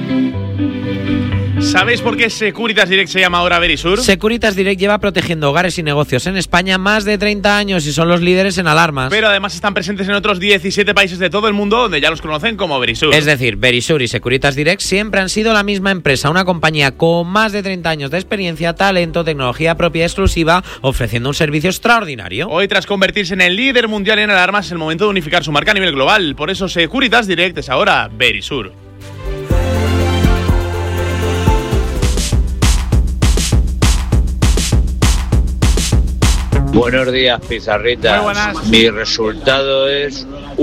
¿Sabéis por qué Securitas Direct se llama ahora Verisur? Securitas Direct lleva protegiendo hogares y negocios en España más de 30 años y son los líderes en alarmas. Pero además están presentes en otros 17 países de todo el mundo donde ya los conocen como Verisur. Es decir, Verisur y Securitas Direct siempre han sido la misma empresa, una compañía con más de 30 años de experiencia, talento, tecnología propia y exclusiva, ofreciendo un servicio extraordinario. Hoy, tras convertirse en el líder mundial en alarmas, es el momento de unificar su marca a nivel global. Por eso Securitas Direct es ahora Verisur. Buenos días, Pizarritas. Muy buenas. Mi resultado es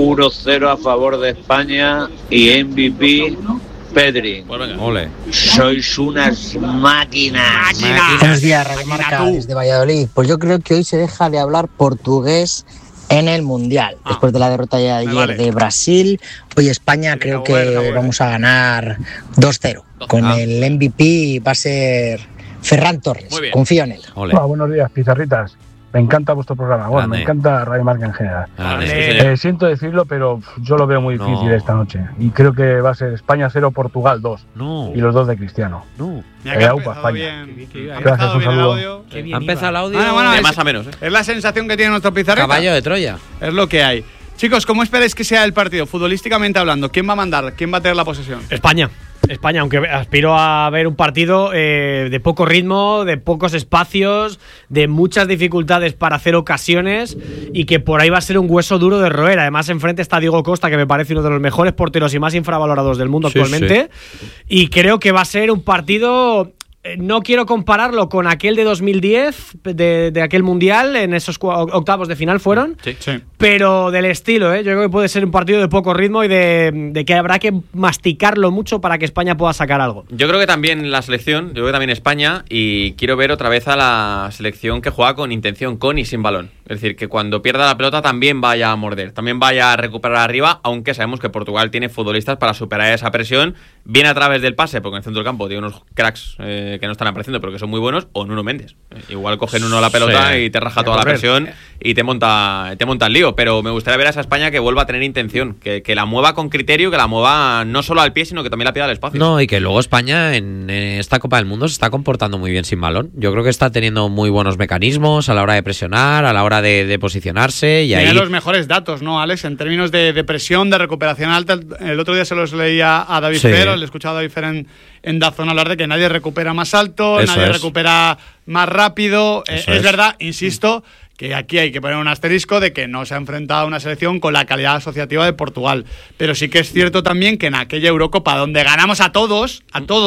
1-0 a favor de España y MVP Pedri. Pues venga. Ole. Sois unas máquinas. Buenos días, Radio Marca desde Valladolid. Pues yo creo que hoy se deja de hablar portugués en el Mundial. Después de la derrota de ayer de Brasil, hoy España creo que vamos a ganar 2-0. Con el MVP va a ser Ferran Torres. Confío en él. Hola, buenos días, Pizarritas. Me encanta vuestro programa. Bueno, me encanta Radio Marca en general. Siento decirlo, pero yo lo veo muy difícil esta noche. Y creo que va a ser España 0, Portugal 2. Y los 2 de Cristiano. Aupa, España. Gracias, un saludo. Ha empezado el audio de más a menos. Es la sensación que tiene nuestro Pizarrita. Caballo de Troya. Es lo que hay. Chicos, ¿cómo esperáis que sea el partido? Futbolísticamente hablando, ¿quién va a mandar? ¿Quién va a tener la posesión? España, aunque aspiro a ver un partido de poco ritmo, de pocos espacios, de muchas dificultades para hacer ocasiones y que por ahí va a ser un hueso duro de roer. Además, enfrente está Diego Costa, que me parece uno de los mejores porteros y más infravalorados del mundo actualmente. Sí. Y creo que va a ser un partido... No quiero compararlo con aquel de 2010, de aquel Mundial, en esos octavos de final fueron, pero del estilo, Yo creo que puede ser un partido de poco ritmo y de que habrá que masticarlo mucho para que España pueda sacar algo. Yo creo que también la selección, yo creo que también España, y quiero ver otra vez a la selección que juega con intención, con y sin balón. Es decir, que cuando pierda la pelota también vaya a morder, también vaya a recuperar arriba, aunque sabemos que Portugal tiene futbolistas para superar esa presión, bien a través del pase, porque en el centro del campo tiene unos cracks que no están apareciendo, pero que son muy buenos, o Nuno Méndez. Igual cogen uno la pelota y te raja toda la presión y te monta el lío. Pero me gustaría ver a esa España que vuelva a tener intención, que la mueva con criterio, que la mueva no solo al pie, sino que también la pida al espacio. No, y que luego España en esta Copa del Mundo se está comportando muy bien sin balón. Yo creo que está teniendo muy buenos mecanismos a la hora de presionar, a la hora de posicionarse. Y tiene ahí los mejores datos, ¿no, Alex? En términos de presión, de recuperación alta. El otro día se los leía a David Fer, le he escuchado a David Fer en Dazón hablar de que nadie recupera más alto, nadie recupera más rápido. Es verdad, insisto, que aquí hay que poner un asterisco de que no se ha enfrentado a una selección con la calidad asociativa de Portugal. Pero sí que es cierto también que en aquella Eurocopa donde ganamos a todos,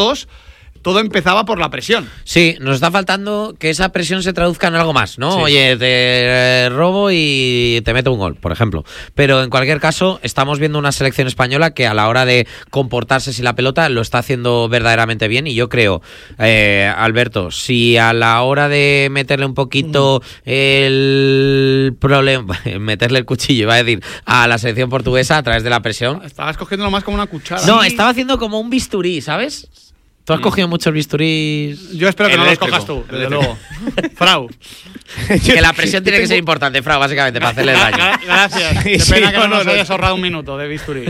todo empezaba por la presión. Sí, nos está faltando que esa presión se traduzca en algo más, ¿no? Sí. Oye, te robo y te meto un gol, por ejemplo. Pero en cualquier caso, estamos viendo una selección española que a la hora de comportarse sin la pelota lo está haciendo verdaderamente bien. Y yo creo, Alberto, si a la hora de meterle un poquito el problema, meterle el cuchillo, iba a decir, a la selección portuguesa a través de la presión. Estabas cogiéndolo más como una cuchara. No, estaba haciendo como un bisturí, ¿sabes? ¿Tú has cogido muchos bisturís? Yo espero que no los cojas tú, desde luego. Frau. Que la presión tiene que ser importante, Frau, básicamente, para hacerle daño. Gracias. Qué pena que no nos hayas ahorrado un minuto de bisturí.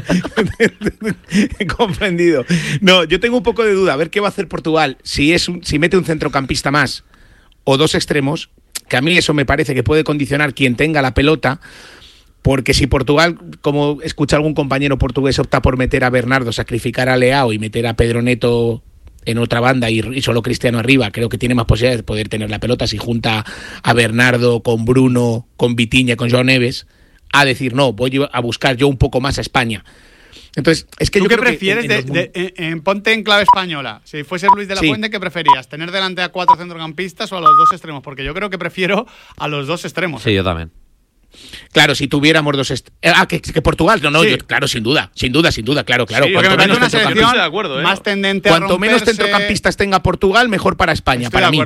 Comprendido. No, yo tengo un poco de duda. A ver qué va a hacer Portugal. Si mete un centrocampista más o dos extremos, que a mí eso me parece que puede condicionar quien tenga la pelota. Porque si Portugal, como escucha algún compañero portugués, opta por meter a Bernardo, sacrificar a Leao y meter a Pedro Neto en otra banda y solo Cristiano arriba, creo que tiene más posibilidades de poder tener la pelota si junta a Bernardo con Bruno, con Vitinha, con João Neves, a decir, no, voy a buscar yo un poco más a España. Entonces, es que ¿tú yo qué creo prefieres? Ponte en clave española. Si fuese Luis de la Fuente, ¿qué preferías? ¿Tener delante a 4 centrocampistas o a los dos extremos? Porque yo creo que prefiero a los dos extremos. Sí, yo también. Claro, si tuviéramos dos... que Portugal, no, sí. Claro, sin duda, claro. Sí, porque me parece una selección más tendente a romperse. Cuanto menos centrocampistas tenga Portugal, mejor para España, Estoy para de mí. acuerdo.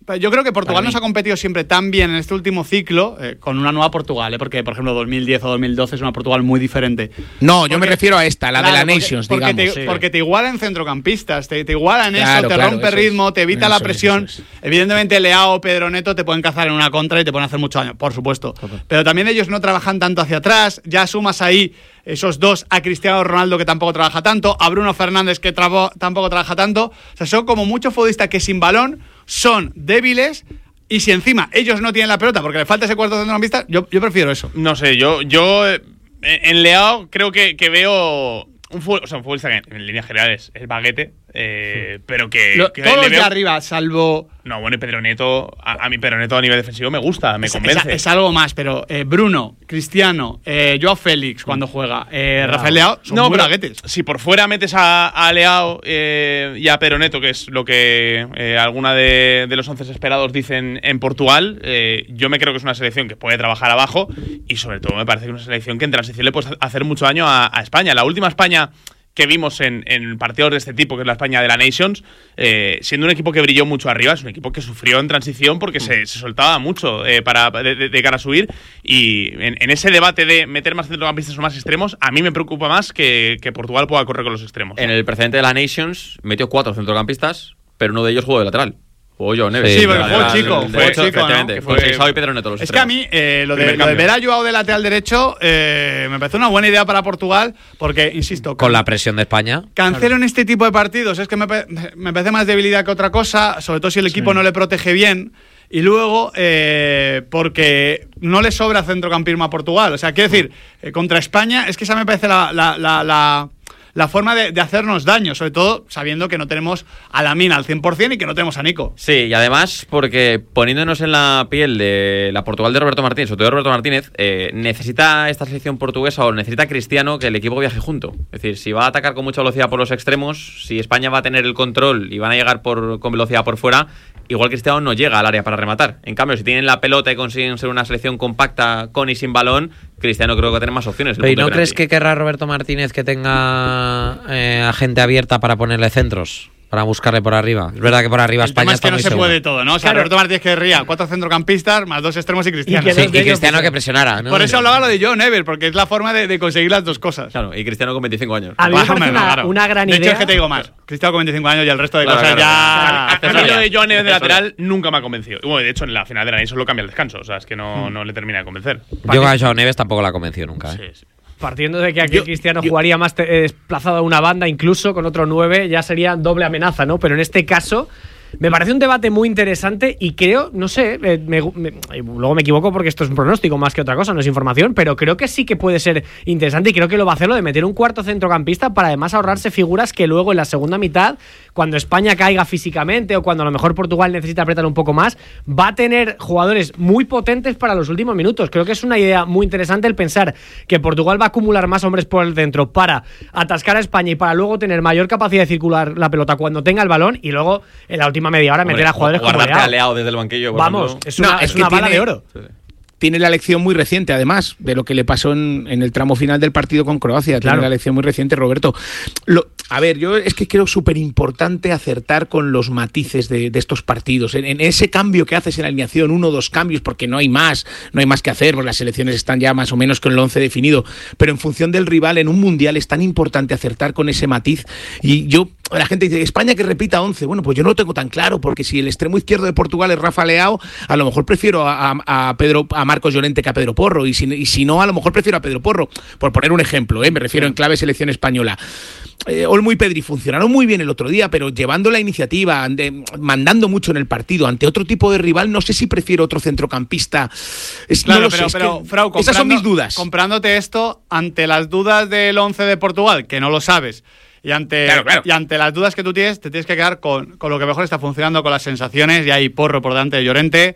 yo creo que Portugal nos ha competido siempre tan bien en este último ciclo, con una nueva Portugal, porque, por ejemplo, 2010 o 2012 es una Portugal muy diferente. No, yo me refiero a esta, la de la Nations, digamos. Porque te iguala en centrocampistas, te iguala en eso, te rompe ritmo, te evita la presión. Evidentemente, Leao, Pedro Neto te pueden cazar en una contra y te pueden hacer mucho daño, por supuesto. Pero también ellos no trabajan tanto hacia atrás, ya sumas ahí esos dos a Cristiano Ronaldo, que tampoco trabaja tanto, a Bruno Fernández, que tampoco trabaja tanto. O sea, son como muchos futbolistas que sin balón son débiles, y si encima ellos no tienen la pelota porque le falta ese cuarto centrocampista, yo prefiero eso. No sé, yo en Leao creo que veo un futbolista que en líneas generales es baguete, pero que todos los de arriba, salvo... No, bueno, y Pedro Neto, a mí Pedro Neto a nivel defensivo me gusta, me convence. Es algo más, pero Bruno, Cristiano, Joao Félix cuando juega, Rafael Leao, son muy baguetes. Si por fuera metes a Leao y a Pedro Neto, que es lo que alguna de los 11 esperados dicen en Portugal, yo me creo que es una selección que puede trabajar abajo, y sobre todo me parece que es una selección que en transición le puede hacer mucho daño a España. La última España que vimos en partidos de este tipo, que es la España de la Nations, siendo un equipo que brilló mucho arriba, es un equipo que sufrió en transición porque se soltaba mucho de cara a subir, y en ese debate de meter más centrocampistas o más extremos, a mí me preocupa más que Portugal pueda correr con los extremos. En el precedente de la Nations metió 4 centrocampistas, pero uno de ellos jugó de lateral. Jugó Joao Neves. Sí, porque fue chico, efectivamente. Fue Seixao y Pedro Neto los extremos. Que a mí, lo de ver a Joao de lateral derecho, me parece una buena idea para Portugal, porque, insisto... Con la presión de España. Cancelo en este tipo de partidos, es que me parece más debilidad que otra cosa, sobre todo si el equipo no le protege bien. Y luego, porque no le sobra centrocampismo a Portugal. O sea, quiero decir, contra España, es que esa me parece la forma de hacernos daño, sobre todo sabiendo que no tenemos a Lamine al 100% y que no tenemos a Nico. Sí, y además porque poniéndonos en la piel de la Portugal de Roberto Martínez, sobre todo Roberto Martínez, necesita esta selección portuguesa, o necesita Cristiano, que el equipo viaje junto. Es decir, si va a atacar con mucha velocidad por los extremos, si España va a tener el control y van a llegar con velocidad por fuera, igual Cristiano no llega al área para rematar. En cambio, si tienen la pelota y consiguen ser una selección compacta con y sin balón, Cristiano creo que va a tener más opciones. ¿Y no crees que querrá Roberto Martínez que tenga a gente abierta para ponerle centros? Para buscarle por arriba. Es verdad que por arriba España está muy segura. El tema es que no se puede todo, ¿no? O sea, Roberto Martínez querría 4 centrocampistas más 2 extremos y Cristiano. Y Cristiano que presionara, ¿no? Por eso hablaba lo de Joao Neves, porque es la forma de conseguir las dos cosas. Claro, y Cristiano con 25 años. A mí me parece una gran idea. De hecho, es que te digo más. Cristiano con 25 años y el resto de cosas ya... A mí lo de Joao Neves de lateral nunca me ha convencido. Bueno, de hecho, en la final de la Nations lo cambia el descanso. O sea, es que no le termina de convencer. Yo a Joao Neves tampoco la convenció nunca. Sí. Partiendo de que aquí Cristiano jugaría más desplazado a una banda, incluso con otro 9, ya sería doble amenaza, ¿no? Pero en este caso, me parece un debate muy interesante y creo, no sé, luego me equivoco porque esto es un pronóstico más que otra cosa, no es información, pero creo que sí que puede ser interesante y creo que lo va a hacer lo de meter un cuarto centrocampista para además ahorrarse figuras que luego en la segunda mitad, cuando España caiga físicamente o cuando a lo mejor Portugal necesita apretar un poco más, va a tener jugadores muy potentes para los últimos minutos. Creo que es una idea muy interesante el pensar que Portugal va a acumular más hombres por el centro para atascar a España y para luego tener mayor capacidad de circular la pelota cuando tenga el balón y luego en la última media hora meter a jugadores como Leao desde el banquillo. Vamos, es una bala de oro. Sí. Tiene la lección muy reciente, además, de lo que le pasó en el tramo final del partido con Croacia. Claro. Tiene la lección muy reciente, Roberto. A ver, yo es que creo súper importante acertar con los matices de estos partidos. En ese cambio que haces en alineación, 1 o 2 cambios, porque no hay más que hacer, porque las selecciones están ya más o menos con el 11 definido. Pero en función del rival, en un mundial es tan importante acertar con ese matiz. Y la gente dice, España que repita 11. Bueno, pues yo no lo tengo tan claro, porque si el extremo izquierdo de Portugal es Rafa Leao, a lo mejor prefiero a Marcos Llorente que a Pedro Porro, y si no, a lo mejor prefiero a Pedro Porro, por poner un ejemplo, me refiero en clave selección española. Olmo y Pedri funcionaron muy bien el otro día, pero llevando la iniciativa, mandando mucho en el partido, ante otro tipo de rival, no sé si prefiero otro centrocampista. Claro, pero Frau, esas son mis dudas. Comprándote esto ante las dudas del 11 de Portugal, que no lo sabes, y ante las dudas que tú tienes, te tienes que quedar con lo que mejor está funcionando, con las sensaciones, y hay Porro por delante de Llorente,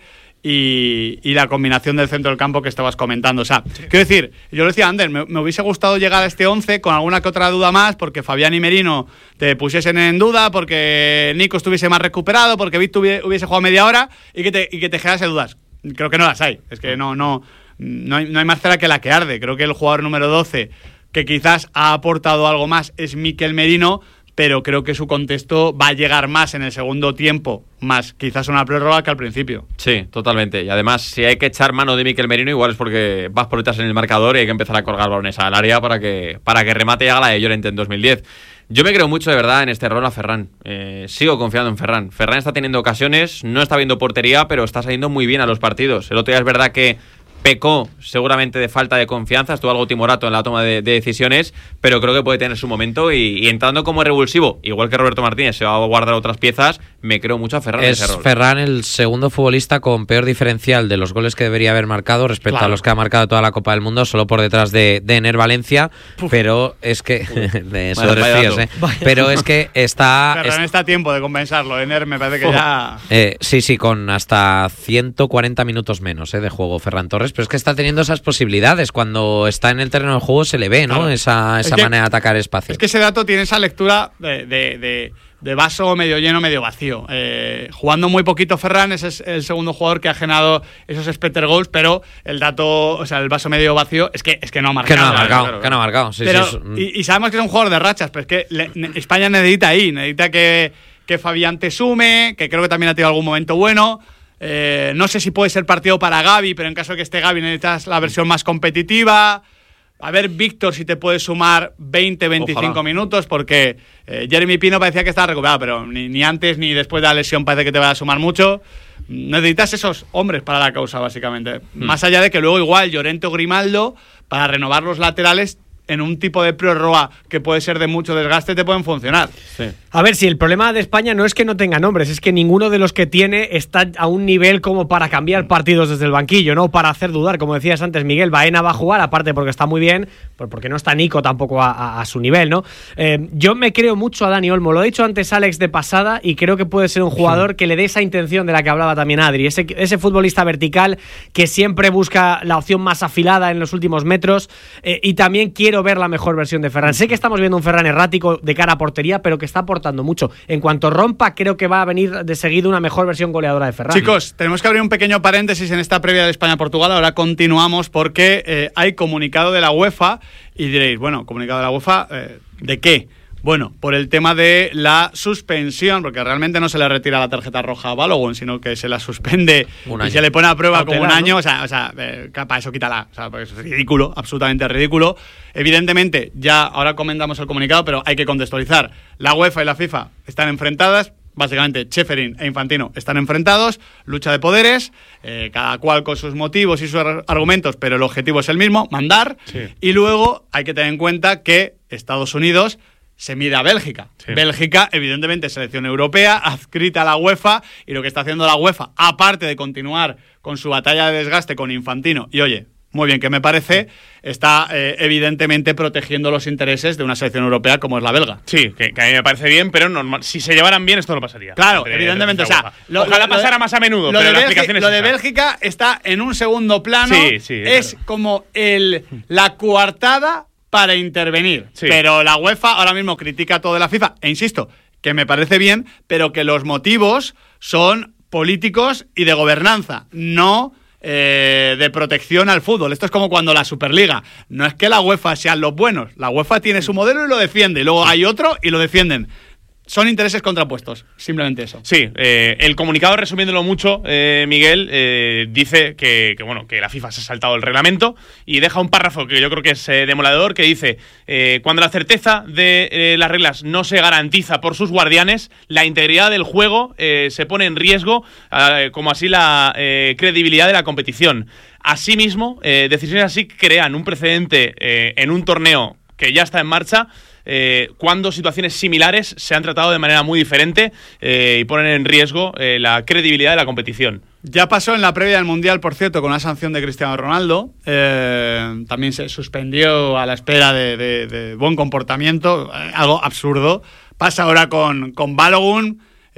y la combinación del centro del campo que estabas comentando. O sea, quiero decir, yo lo decía antes, me hubiese gustado llegar a este 11 con alguna que otra duda más, porque Fabián y Merino te pusiesen en duda, porque Nico estuviese más recuperado, porque Víctor hubiese jugado media hora y que te generase dudas. Creo que no las hay. Es que no hay más cera que la que arde. Creo que el jugador número 12 que quizás ha aportado algo más es Mikel Merino, pero creo que su contexto va a llegar más en el segundo tiempo, más quizás una prórroga que al principio. Sí, totalmente. Y además, si hay que echar mano de Mikel Merino, igual es porque vas por detrás en el marcador y hay que empezar a colgar balones al área para que remate y haga la de Llorente en 2010. Yo me creo mucho, de verdad, en este rol a Ferran. Sigo confiando en Ferran. Ferran está teniendo ocasiones, no está viendo portería, pero está saliendo muy bien a los partidos. El otro día es verdad que pecó seguramente de falta de confianza, estuvo algo timorato en la toma de decisiones, pero creo que puede tener su momento y entrando como revulsivo, igual que Roberto Martínez se va a guardar otras piezas, me creo mucho a Ferran en ese rol. Es Ferran el segundo futbolista con peor diferencial de los goles que debería haber marcado respecto a los que ha marcado toda la Copa del Mundo, solo por detrás de Ener Valencia. Pero es que de eso desfíos, pero es que Ferran está a tiempo de compensarlo. Ener me parece que ya sí, con hasta 140 minutos menos de juego Ferran Torres, pero es que está teniendo esas posibilidades. Cuando está en el terreno de juego se le ve, ¿no? Claro. Esa manera de atacar espacio. Es que ese dato tiene esa lectura de vaso medio lleno, medio vacío. Jugando muy poquito Ferran, ese es el segundo jugador que ha generado esos expected goals, pero el dato, o sea, el vaso medio vacío es que no ha marcado. Que no ha marcado. Sí, pero, y sabemos que es un jugador de rachas, pero es que España necesita que Fabián te sume, que creo que también ha tenido algún momento bueno. No sé si puede ser partido para Gavi, pero en caso de que esté Gavi necesitas la versión más competitiva. A ver, Víctor, si te puede sumar 20-25 minutos, porque Jeremy Pino parecía que estaba recuperado, pero ni antes ni después de la lesión parece que te va a sumar mucho. Necesitas esos hombres para la causa, básicamente. Más allá de que luego igual Llorente o Grimaldo, para renovar los laterales, en un tipo de prórroga que puede ser de mucho desgaste, te pueden funcionar. Sí. A ver, si el problema de España no es que no tenga nombres, es que ninguno de los que tiene está a un nivel como para cambiar partidos desde el banquillo, ¿no? Para hacer dudar, como decías antes, Miguel. Baena va a jugar, aparte porque está muy bien, porque no está Nico tampoco a su nivel, ¿no? Yo me creo mucho a Dani Olmo, lo ha dicho antes Alex de pasada, y creo que puede ser un jugador que le dé esa intención de la que hablaba también Adri, ese futbolista vertical que siempre busca la opción más afilada en los últimos metros, y también quiero ver la mejor versión de Ferran. Sé que estamos viendo un Ferran errático de cara a portería, pero que está aportando mucho. En cuanto rompa, creo que va a venir de seguido una mejor versión goleadora de Ferran. Chicos, tenemos que abrir un pequeño paréntesis en esta previa de España-Portugal. Ahora continuamos porque hay comunicado de la UEFA y diréis, bueno, comunicado de la UEFA, ¿de qué? Bueno, por el tema de la suspensión, porque realmente no se le retira la tarjeta roja a Balogun, sino que se la suspende y se le pone a prueba como un año, ¿no? O sea, para eso quítala, o sea, porque es ridículo, absolutamente ridículo. Evidentemente, ya ahora comentamos el comunicado, pero hay que contextualizar. La UEFA y la FIFA están enfrentadas. Básicamente, Ceferin e Infantino están enfrentados, lucha de poderes, cada cual con sus motivos y sus argumentos, pero el objetivo es el mismo, mandar. Sí. Y luego hay que tener en cuenta que Estados Unidos se mide a Bélgica. Sí. Bélgica, evidentemente, selección europea, adscrita a la UEFA, y lo que está haciendo la UEFA, aparte de continuar con su batalla de desgaste con Infantino, y oye, muy bien que me parece, está evidentemente protegiendo los intereses de una selección europea como es la belga. Sí, que a mí me parece bien, pero normal, si se llevaran bien esto no pasaría. Claro, evidentemente, o sea, ojalá pasara más a menudo, pero la explicación es lo de Bélgica está en un segundo plano, es claro, como la coartada para intervenir. Sí. Pero la UEFA ahora mismo critica todo de la FIFA, e insisto, que me parece bien, pero que los motivos son políticos y de gobernanza, no de protección al fútbol. Esto es como cuando la Superliga, no es que la UEFA sean los buenos, la UEFA tiene su modelo y lo defiende, y luego hay otro y lo defienden. Son intereses contrapuestos, simplemente eso. Sí, el comunicado, resumiéndolo mucho, Miguel, dice que la FIFA se ha saltado el reglamento y deja un párrafo que yo creo que es demoledor, que dice: cuando la certeza de las reglas no se garantiza por sus guardianes, la integridad del juego se pone en riesgo, como así la credibilidad de la competición. Asimismo, decisiones así crean un precedente en un torneo que ya está en marcha, cuando situaciones similares se han tratado de manera muy diferente y ponen en riesgo la credibilidad de la competición. Ya pasó en la previa del Mundial, por cierto, con la sanción de Cristiano Ronaldo. También se suspendió a la espera de buen comportamiento, algo absurdo. Pasa ahora con Balogun.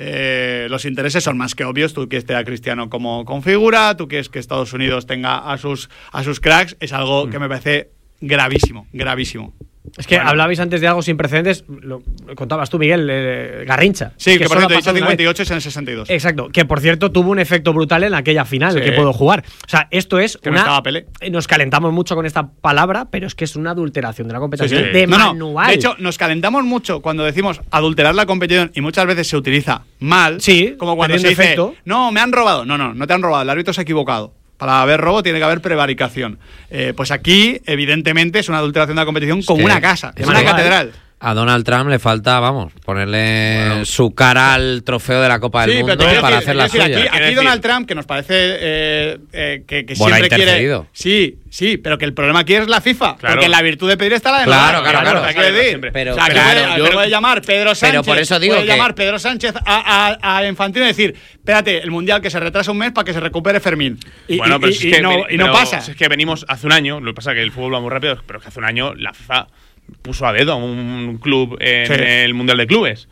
Los intereses son más que obvios. Tú quieres tener a Cristiano como figura, tú quieres que Estados Unidos tenga a sus cracks. Es algo que me parece gravísimo, gravísimo. Es que hablabais antes de algo sin precedentes, lo contabas tú, Miguel, Garrincha. Sí, que por cierto, hizo 58 es en el 62. Exacto, que por cierto tuvo un efecto brutal en aquella final, que puedo jugar. O sea, esto es que no estaba Pelé. Nos calentamos mucho con esta palabra, pero es que es una adulteración de la competición de manual. De hecho, nos calentamos mucho cuando decimos adulterar la competición y muchas veces se utiliza mal. Sí, como cuando se dice, no, me han robado. No te han robado, el árbitro se ha equivocado. Para haber robo tiene que haber prevaricación. Pues aquí, evidentemente, es una adulteración de la competición como una casa, es una catedral. A Donald Trump le falta, ponerle su cara al trofeo de la Copa del Mundo para hacer la suya. Aquí Donald Trump, que nos parece que siempre quiere... Sí, pero que el problema aquí es la FIFA. Claro. Porque la virtud de pedir está la de Claro. Hay que decir. Pero puede llamar Pedro Sánchez. Pero por eso digo llamar Pedro Sánchez a Infantino y decir, espérate, el Mundial que se retrasa un mes para que se recupere Fermín. Y no pasa. Es que venimos hace un año, lo que pasa es que el fútbol va muy rápido, pero que hace un año la FIFA puso a dedo a un club en el Mundial de Clubes.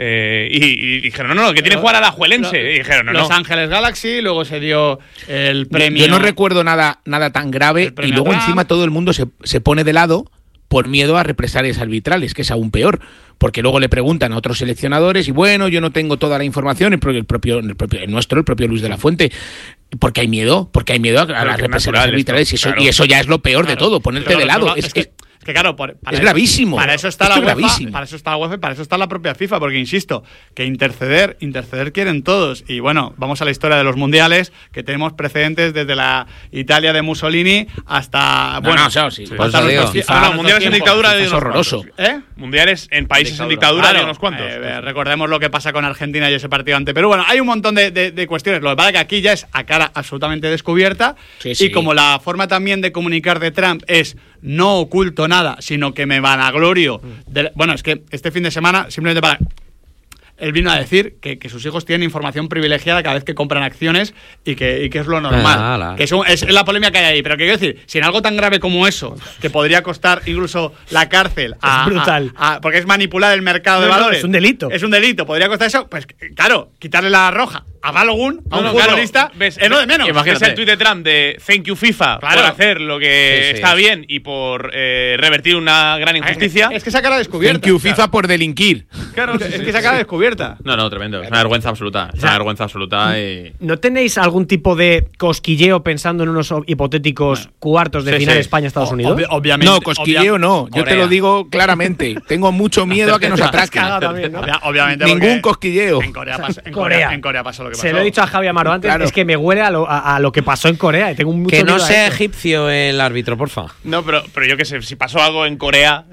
Y dijeron, no, que tiene que jugar a la Juelense. Y dijeron, Los Ángeles Galaxy, luego se dio el premio. Yo no recuerdo nada tan grave y luego encima todo el mundo se pone de lado por miedo a represalias arbitrales, que es aún peor, porque luego le preguntan a otros seleccionadores y bueno, yo no tengo toda la información, el propio Luis de la Fuente, porque hay miedo a las represalias arbitrales y eso ya es lo peor de todo, ponerte de lado. Es que claro, es gravísimo. Para eso está la UEFA, para eso está la UEFA, para eso está la propia FIFA, porque insisto, que interceder quieren todos. Y bueno, vamos a la historia de los mundiales, que tenemos precedentes desde la Italia de Mussolini hasta mundiales en dictadura es horroroso. Mundiales en países en dictadura de unos cuantos. Recordemos lo que pasa con Argentina y ese partido ante Perú. Bueno, hay un montón de cuestiones. Lo que pasa es que aquí ya es a cara absolutamente descubierta. Y como la forma también de comunicar de Trump es no oculto nada, sino que me vanaglorio. Bueno, es que este fin de semana, simplemente para... Él vino a decir que sus hijos tienen información privilegiada cada vez que compran acciones y que es lo normal. Que es la polémica que hay ahí. Pero que quiero decir, si en algo tan grave como eso, que podría costar incluso la cárcel, es brutal. Porque es manipular el mercado de valores. Es un delito. Es un delito. Podría costar eso, pues claro, quitarle la roja a Balogun, a un futbolista, es lo de menos. Es el tuit de Trump de thank you FIFA por hacer lo que está bien y por revertir una gran injusticia. Es que esa cara descubierta. Thank you FIFA por delinquir. Claro, es que esa cara descubierta. No, tremendo. Es una vergüenza absoluta. Es una vergüenza absoluta. ¿No tenéis algún tipo de cosquilleo pensando en unos hipotéticos cuartos de final España-Estados Unidos? Obviamente. No, cosquilleo no. Yo te lo digo claramente. Tengo mucho miedo a que nos atraquen. Obviamente. Ningún cosquilleo. En Corea pasó lo que pasó. Se lo he dicho a Javi Amaro antes, es que me huele a lo que pasó en Corea. Y tengo mucho que no sea egipcio el árbitro, porfa. No, pero yo qué sé, si pasó algo en Corea,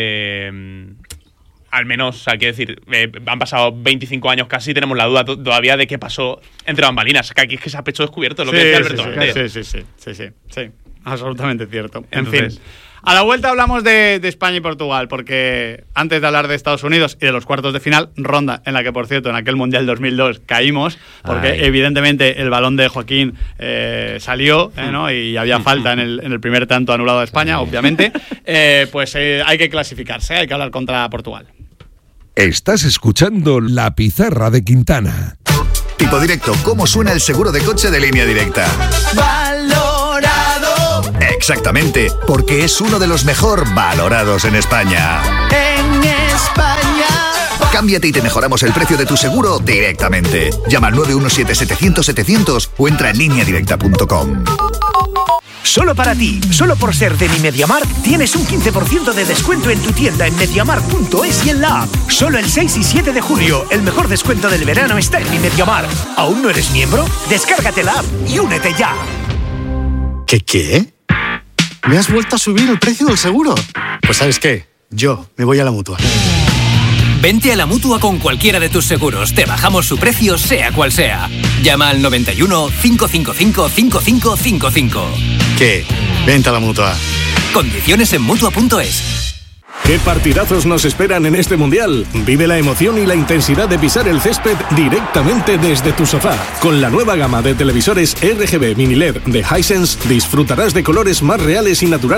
al menos, o sea, quiero decir, han pasado 25 años casi, tenemos la duda todavía de qué pasó entre bambalinas. Que aquí es que se ha pecho descubierto, lo que decía Alberto. Sí, absolutamente cierto. En fin. A la vuelta hablamos de España y Portugal, porque antes de hablar de Estados Unidos y de los cuartos de final, ronda en la que, por cierto, en aquel Mundial 2002 caímos, porque evidentemente el balón de Joaquín salió, ¿no? Y había falta en el primer tanto anulado a España, obviamente. Pues hay que clasificarse, hay que hablar contra Portugal. Estás escuchando La Pizarra de Quintana. Tipo Directo, ¿cómo suena el seguro de coche de Línea Directa? Valorado. Exactamente, porque es uno de los mejor valorados en España. En España. Cámbiate y te mejoramos el precio de tu seguro directamente. Llama al 917-700-700 o entra en lineadirecta.com. Solo para ti, solo por ser de Mi MediaMarkt, tienes un 15% de descuento en tu tienda en MediaMarkt.es y en la app. Solo el 6 y 7 de julio, el mejor descuento del verano está en Mi MediaMarkt. ¿Aún no eres miembro? Descárgate la app y únete ya. ¿Qué? ¿Me has vuelto a subir el precio del seguro? Pues ¿sabes qué? Yo me voy a la Mutua. Vente a la Mutua con cualquiera de tus seguros. Te bajamos su precio, sea cual sea. Llama al 91 555 5555. ¿Qué? Vente a la Mutua. Condiciones en Mutua.es. ¿Qué partidazos nos esperan en este Mundial? Vive la emoción y la intensidad de pisar el césped directamente desde tu sofá. Con la nueva gama de televisores RGB Mini LED de Hisense disfrutarás de colores más reales y naturales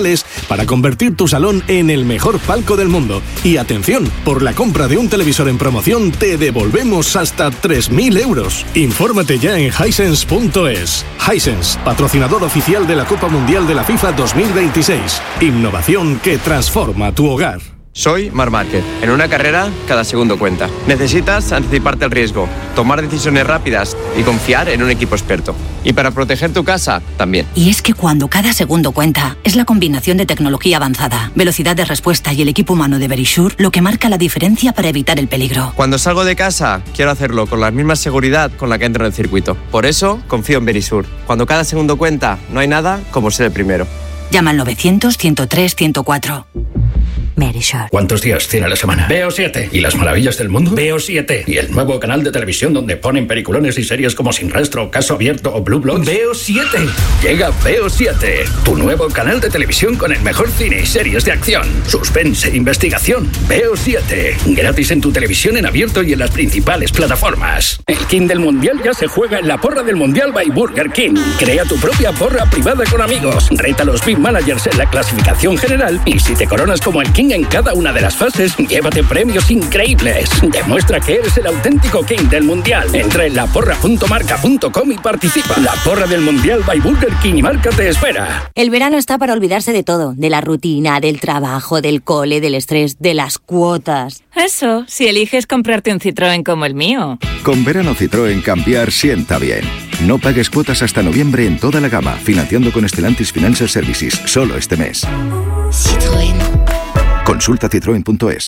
para convertir tu salón en el mejor palco del mundo. Y atención, por la compra de un televisor en promoción te devolvemos hasta 3.000 euros. Infórmate ya en Hisense.es. Hisense, patrocinador oficial de la Copa Mundial de la FIFA 2026. Innovación que transforma tu hogar. Soy Marc Márquez. En una carrera, cada segundo cuenta. Necesitas anticiparte al riesgo, tomar decisiones rápidas y confiar en un equipo experto. Y para proteger tu casa, también. Y es que cuando cada segundo cuenta, es la combinación de tecnología avanzada, velocidad de respuesta y el equipo humano de Verisure lo que marca la diferencia para evitar el peligro. Cuando salgo de casa, quiero hacerlo con la misma seguridad con la que entro en el circuito. Por eso, confío en Verisure. Cuando cada segundo cuenta, no hay nada como ser el primero. Llama al 900-103-104. Verisure. ¿Cuántos días tiene la semana? Veo 7. ¿Y las maravillas del mundo? Veo 7. ¿Y el nuevo canal de televisión donde ponen peliculones y series como Sin Rastro, Caso Abierto o Blue Bloods? Veo 7. Llega Veo 7, tu nuevo canal de televisión con el mejor cine y series de acción, suspense e investigación. Veo 7. Gratis en tu televisión en abierto y en las principales plataformas. El King del Mundial ya se juega en la porra del Mundial by Burger King. Crea tu propia porra privada con amigos. Reta a los Big Managers en la clasificación general y si te coronas como el King en cada una de las fases, llévate premios increíbles. Demuestra que eres el auténtico King del Mundial. Entra en laporra.marca.com y participa. La porra del Mundial by Burger King y Marca te espera. El verano está para olvidarse de todo, de la rutina, del trabajo, del cole, del estrés, de las cuotas. Eso, si eliges comprarte un Citroën como el mío. Con verano Citroën cambiar sienta bien. No pagues cuotas hasta noviembre en toda la gama, financiando con Stellantis Financial Services, solo este mes. Citroën. Consulta citroen.es.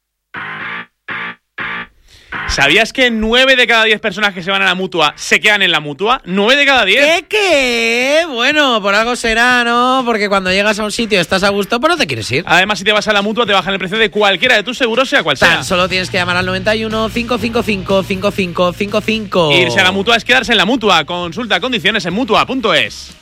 ¿Sabías que 9 de cada 10 personas que se van a la Mutua se quedan en la Mutua? ¿9 de cada 10? ¿Qué? Bueno, por algo será, ¿no? Porque cuando llegas a un sitio estás a gusto, pero no te quieres ir. Además, si te vas a la Mutua, te bajan el precio de cualquiera de tus seguros, sea cual sea. Solo tienes que llamar al 91 555 5555. Irse a la Mutua es quedarse en la Mutua. Consulta condiciones en Mutua.es.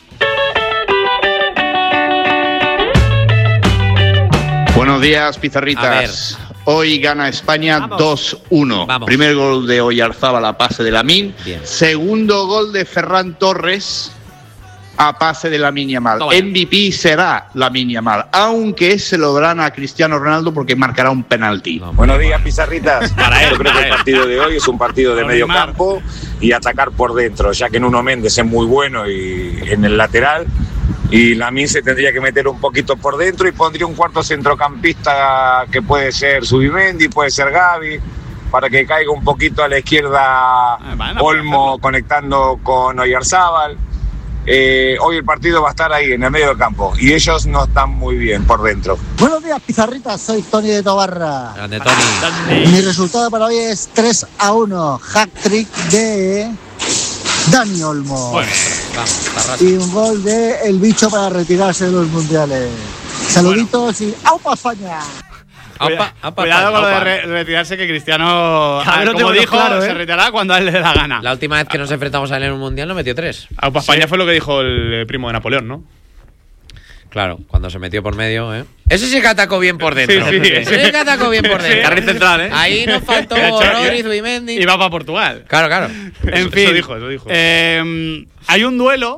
Buenos días, pizarritas. Hoy gana España 2-1. Primer gol de Oyarzábal a pase de Lamine. Segundo gol de Ferran Torres a pase de Lamine Yamal. MVP será Lamine Yamal, aunque se lo darán a Cristiano Ronaldo porque marcará un penalti. Buenos días, pizarritas. Yo creo que el partido de hoy es un partido de medio campo y atacar por dentro, ya que Nuno Méndez es muy bueno y en el lateral. Y Lamine se tendría que meter un poquito por dentro y pondría un cuarto centrocampista que puede ser Zubimendi, puede ser Gavi, para que caiga un poquito a la izquierda Olmo conectando con Oyarzábal. Hoy el partido va a estar ahí, en el medio del campo, y ellos no están muy bien por dentro. Buenos días, pizarritas, soy Tony de Tobarra. Grande, Tony. Mi resultado para hoy es 3-1, hat-trick de Dani Olmo. Bueno, vamos, y un gol de El Bicho para retirarse de los mundiales. Saluditos y ¡aupa España! Cuidado con lo de retirarse, que Cristiano, como dijo, se retirará cuando a él le dé la gana. La última vez que nos enfrentamos a él en un mundial no metió 3. Aupa España fue lo que dijo el primo de Napoleón, ¿no? Claro, cuando se metió por medio, ¿eh? Ese sí que atacó bien por dentro. Sí. Ese sí que atacó bien por dentro. Carril central, ¿eh? Ahí nos faltó Rodri, Zubimendi. Y va para Portugal. Claro. En fin, eso dijo. Hay un duelo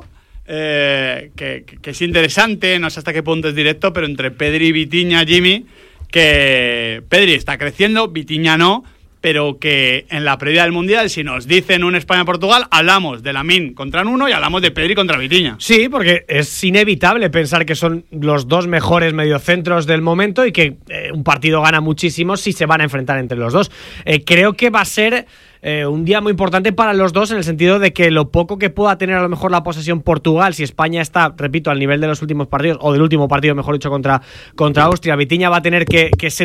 que es interesante, no sé hasta qué punto es directo, pero entre Pedri y Vitinha, Jimmy, que Pedri está creciendo, Vitinha no, pero que en la previa del Mundial, si nos dicen un España-Portugal, hablamos de Lamine contra Nuno y hablamos de Pedri contra Vitinha. Sí, porque es inevitable pensar que son los dos mejores mediocentros del momento y que un partido gana muchísimo si se van a enfrentar entre los dos. Creo que va a ser un día muy importante para los dos, en el sentido de que lo poco que pueda tener a lo mejor la posesión Portugal, si España está, repito, al nivel de los últimos partidos, o del último partido, mejor dicho, contra Austria, Vitinha va a tener que ser